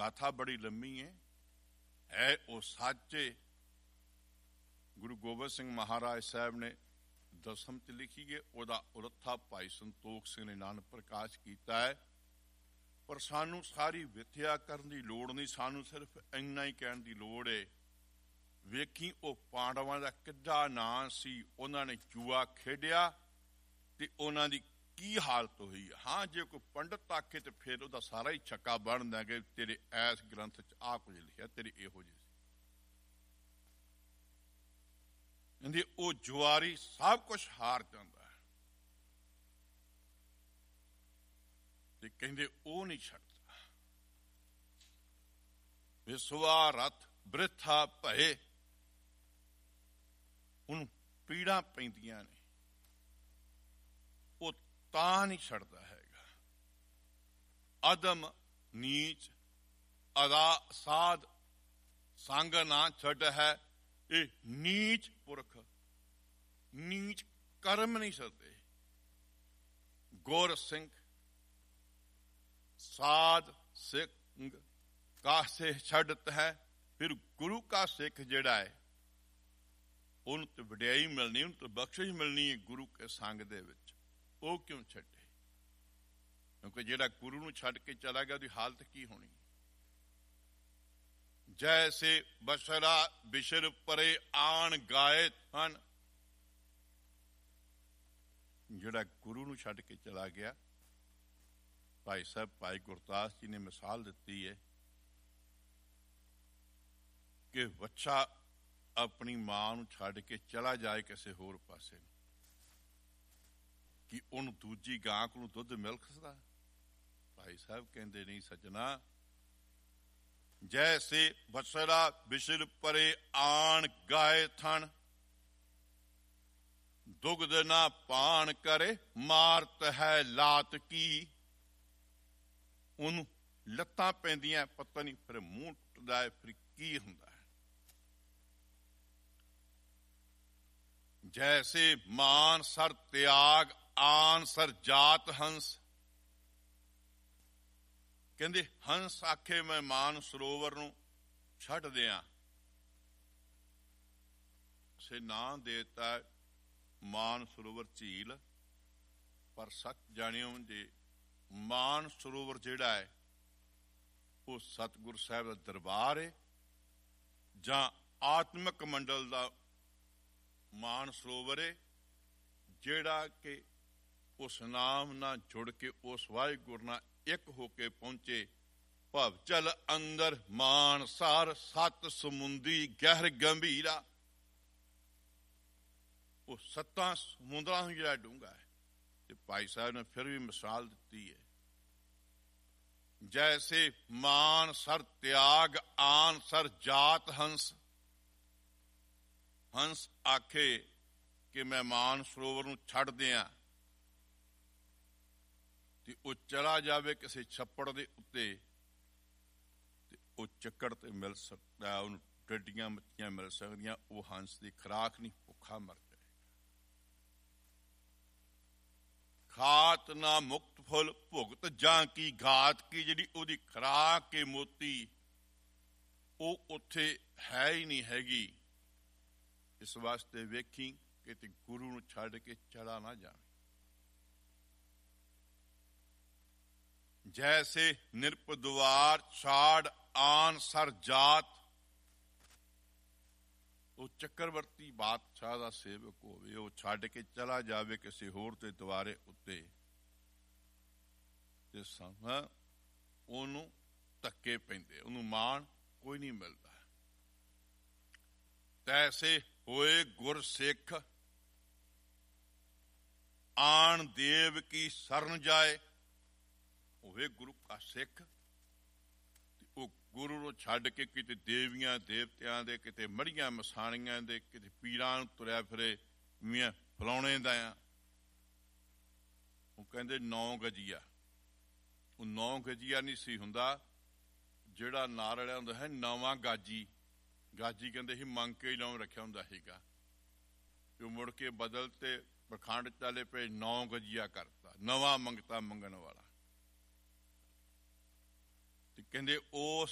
ਗਾਥਾ ਬੜੀ ਲੰਮੀ ਹੈ ਉਹ ਸੱਚ। ਗੁਰੂ ਗੋਬਿੰਦ ਸਿੰਘ ਮਹਾਰਾਜ ਸਾਹਿਬ ਨੇ ਦਸਮ 'ਚ ਲਿਖੀ ਹੈ। ਉਹਦਾ ਉਰੱਥਾ ਭਾਈ ਸੰਤੋਖ ਸਿੰਘ ਨੇ ਨਾਨਕ ਪ੍ਰਕਾਸ਼ ਕੀਤਾ ਹੈ। ਪਰ ਸਾਨੂੰ ਸਾਰੀ ਵਿਥਿਆ ਕਰਨ ਦੀ ਲੋੜ ਨਹੀਂ, ਸਾਨੂੰ ਸਿਰਫ ਇੰਨਾ ਹੀ ਕਹਿਣ ਦੀ ਲੋੜ ਹੈ, ਵੇਖੀ ਉਹ ਪਾਂਡਵਾਂ ਦਾ ਕਿੱਡਾ ਨਾਂ ਸੀ, ਉਹਨਾਂ ਨੇ ਜੂਆ ਖੇਡਿਆ ਤੇ ਉਹਨਾਂ ਦੀ ਕੀ ਹਾਲਤ ਹੋਈ। ਹਾਂ, ਜੇ ਕੋਈ ਪੰਡਤ ਆਖੇ ਤੇ ਫਿਰ ਉਹਦਾ ਸਾਰਾ ਹੀ ਛੱਕਾ ਬਣਦਾ ਕਿ ਤੇਰੇ ਐਸ ਗ੍ਰੰਥ 'ਚ ਆਹ ਕੁਝ ਲਿਖਿਆ, ਤੇਰੇ ਇਹੋ ਜਿਹੇ ਕਹਿੰਦੇ ਉਹ ਜੁਆਰੀ ਸਭ ਕੁਛ ਹਾਰ ਜਾਂਦਾ ਹੈ ਤੇ ਕਹਿੰਦੇ ਉਹ ਨਹੀਂ ਛੱਡਦਾ। ਵਿਸਵਾ ਰਥ ਬ੍ਰਿਥਾ ਭਏ, ਉਹਨੂੰ ਪੀੜਾਂ ਪੈਂਦੀਆਂ ਨੇ, ਉਹ ਤਾਂ ਨਹੀਂ ਛੱਡਦਾ ਹੈਗਾ। ਅਦਮ ਨੀਚ ਅਦਾ ਸਾਧ ਸੰਗ ਨਾ ਛੱਡ ਹੈ। ਇਹ ਨੀਚ ਪੁਰਖ, ਨੀਚ ਕਰਮ ਨਹੀਂ ਛੱਡਦੇ। ਗੁਰ ਸਿੰਘ ਸਾਧ ਸਿੰਘ ਕਾਸੇ ਛੱਡਤ ਹੈ। ਫਿਰ ਗੁਰੂ ਕਾ ਸਿੱਖ ਜਿਹੜਾ ਹੈ ਉਹਨੂੰ ਤੇ ਵਡਿਆਈ ਮਿਲਣੀ, ਉਹਨੂੰ ਤੇ ਬਖਸ਼ਿਸ਼ ਮਿਲਣੀ ਹੈ ਗੁਰੂ ਕੇ ਸੰਗ ਦੇ ਵਿੱਚ। ਉਹ ਕਿਉਂ ਛੱਡੇ? ਕਿਉਂਕਿ ਜਿਹੜਾ ਗੁਰੂ ਨੂੰ ਛੱਡ ਕੇ ਚਲਾ ਗਿਆ ਉਹਦੀ ਹਾਲਤ ਕੀ ਹੋਣੀ? ਜੈਸੇ ਬਸ਼ਰਾ ਬਿਸ਼ਰ ਪਰੇ ਆਣ ਗਾਏ ਹਨ। ਜਿਹੜਾ ਗੁਰੂ ਨੂੰ ਛੱਡ ਕੇ ਚਲਾ ਗਿਆ, ਭਾਈ ਸਾਹਿਬ ਭਾਈ ਗੁਰਦਾਸ ਜੀ ਨੇ ਮਿਸਾਲ ਦਿੱਤੀ ਹੈ ਕਿ ਬੱਚਾ ਆਪਣੀ ਮਾਂ ਨੂੰ ਛੱਡ ਕੇ ਚਲਾ ਜਾਏ ਕਿਸੇ ਹੋਰ ਪਾਸੇ ਨੂੰ, ਕਿ ਉਹਨੂੰ ਦੂਜੀ ਗਾਂ ਕੋਲੋਂ ਦੁੱਧ ਮਿਲ ਸਕਦਾ? ਭਾਈ ਸਾਹਿਬ ਕਹਿੰਦੇ ਨਹੀਂ ਸੱਜਣਾ, ਜੈਸੇ ਬਸਰਾ ਬਿਸ਼ਰ ਪਰੇ ਆਣ ਗਾਏ ਥਣ, ਦੁਗਧ ਨਾ ਪਾਣ ਕਰੇ ਮਾਰਤ ਹੈ ਲਾਤ ਕੀ। ਉਹਨੂੰ ਲੱਤਾਂ ਪੈਂਦੀਆਂ, ਪਤਾ ਨਹੀਂ ਫਿਰ ਮੂੰਹ ਟੁੱਟਦਾ ਹੈ, ਫਿਰ ਕੀ ਹੁੰਦਾ ਹੈ। ਜੈਸੇ ਮਾਨ ਸਰ ਤਿਆਗ ਆਨ ਸਰ ਜਾਤ ਹੰਸ, ਕਹਿੰਦੇ ਹੰਸ ਆਖੇ ਮੈਂ ਮਾਨ ਸਰੋਵਰ ਨੂੰ ਛੱਡ ਦਿਆਂ, ਸੇ ਨਾਂ ਦੇਤਾ ਮਾਨ ਸਰੋਵਰ ਝੀਲ। ਪਰ ਸੱਚ ਜਾਣਿਓ ਜੇ ਮਾਨ ਸਰੋਵਰ ਜਿਹੜਾ ਹੈ ਉਹ ਸਤਿਗੁਰ ਸਾਹਿਬ ਦਾ ਦਰਬਾਰ ਹੈ ਜਾਂ ਆਤਮਿਕ ਮੰਡਲ ਦਾ ਮਾਨ ਸਰੋਵਰ ਹੈ, ਜਿਹੜਾ ਕਿ ਉਸ ਨਾਮ ਨਾਲ ਜੁੜ ਕੇ ਉਸ ਵਾਹਿਗੁਰੂ ਨਾਲ ਇੱਕ ਹੋ ਕੇ ਪਹੁੰਚੇ। ਭਵ ਚਲ ਅੰਦਰ ਮਾਨ ਸਾਰ ਸਤ ਸਮੁੰਦੀ ਗਹਿਰ ਗੰਭੀਰਾ। ਉਹ ਸੱਤਾਂ ਸਮੁੰਦਰਾਂ ਨੂੰ ਜਿਹੜਾ ਡੂੰਘਾ ਹੈ। ਤੇ ਭਾਈ ਸਾਹਿਬ ਨੇ ਫਿਰ ਵੀ ਮਿਸਾਲ ਦਿੱਤੀ ਹੈ, ਜੈਸੇ ਮਾਨ ਸਰ ਤਿਆਗ ਆਨ ਸਰ ਜਾਤ ਹੰਸ। ਹੰਸ ਆਖੇ ਕਿ ਮੈਂ ਮਾਨ ਸਰੋਵਰ ਨੂੰ ਛੱਡ ਦਿਆਂ ਤੇ ਉਹ ਚਲਾ ਜਾਵੇ ਕਿਸੇ ਛੱਪੜ ਦੇ ਉੱਤੇ, ਤੇ ਉਹ ਚੱਕੜ ਤੇ ਮਿਲ ਸਕਦਾ, ਉਹਨੂੰ ਡੱਡੀਆਂ ਮੱਛੀਆਂ ਮਿਲ ਸਕਦੀਆਂ, ਉਹ ਹੰਸ ਦੀ ਖੁਰਾਕ ਨਹੀਂ, ਭੁੱਖਾ ਮਰ ਜਾਏ। ਖਾਤ ਨਾ ਮੁਕਤ ਫੁੱਲ ਭੁਗਤ ਜਾਂ ਕੀ ਘਾਤ ਕੀ, ਜਿਹੜੀ ਉਹਦੀ ਖੁਰਾਕ ਕੇ ਮੋਤੀ ਉਹ ਉੱਥੇ ਹੈ ਹੀ ਨਹੀਂ ਹੈਗੀ। ਇਸ ਵਾਸਤੇ ਵੇਖੀ ਕਿ ਤੇ ਗੁਰੂ ਨੂੰ ਛੱਡ ਕੇ ਚਲਾ ਨਾ ਜਾਵੇ। ਜੈਸੇ ਨਿਰਪਦਵਾਰ ਛਾੜ ਆਨ ਸਰ ਜਾਤ, ਉਹ ਚੱਕਰਵਰਤੀ ਬਾਦਸ਼ਾਹ ਦਾ ਸੇਵਕ ਹੋਵੇ, ਉਹ ਛੱਡ ਕੇ ਚਲਾ ਜਾਵੇ ਕਿਸੇ ਹੋਰ ਦੇ ਦੁਆਰੇ ਉੱਤੇ, ਤੇ ਉਹਨੂੰ ਧੱਕੇ ਪੈਂਦੇ, ਉਹਨੂੰ ਮਾਣ ਕੋਈ ਨਹੀਂ ਮਿਲਦਾ। ਤੈਸੇ ਹੋਏ ਗੁਰ ਸਿੱਖ ਆਣ ਦੇਵ ਕੀ ਸ਼ਰਨ ਜਾਏ। ਹੋਵੇ ਗੁਰੂ ਕਾ ਸਿੱਖ ਤੇ ਉਹ ਗੁਰੂ ਨੂੰ ਛੱਡ ਕੇ ਕਿਤੇ ਦੇਵੀਆਂ ਦੇਵਤਿਆਂ ਦੇ, ਕਿਤੇ ਮੜੀਆਂ ਮਸਾਣੀਆਂ ਦੇ, ਕਿਤੇ ਪੀਰਾਂ ਨੂੰ ਤੁਰਿਆ ਫਿਰੇ ਮੀਆਂ ਫਲਾਉਣੇ ਦਾ ਆ। ਉਹ ਕਹਿੰਦੇ 9 ਗਜੀਆ। ਉਹ 9 ਗਜੀਆ ਨਹੀਂ ਸੀ ਹੁੰਦਾ, ਜਿਹੜਾ ਨਾਂ ਰਲਿਆ ਹੁੰਦਾ ਹੈ ਨਵਾਂ ਗਾਜੀ। ਗਾਜੀ ਕਹਿੰਦੇ ਸੀ ਮੰਗ ਕੇ ਹੀ ਨਾਮ ਰੱਖਿਆ ਹੁੰਦਾ ਸੀਗਾ, ਜੋ ਮੁੜ ਕੇ ਬਦਲ ਤੇ ਪਖੰਡ ਚਾਲੇ ਪਏ 9 ਗਜੀਆ ਕਰਤਾ, ਨਵਾਂ ਮੰਗਤਾ ਮੰਗਣ ਵਾਲਾ। ਤੇ ਕਹਿੰਦੇ ਉਸ